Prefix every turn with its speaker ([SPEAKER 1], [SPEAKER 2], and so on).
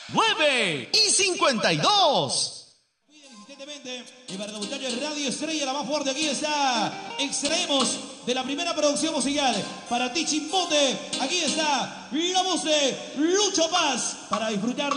[SPEAKER 1] 9:52.
[SPEAKER 2] Y para debutar en Radio Estrella, la más fuerte, aquí está. Extraemos de la primera producción musical para Tichimbote. Aquí está la voz de Lucho Paz para disfrutar.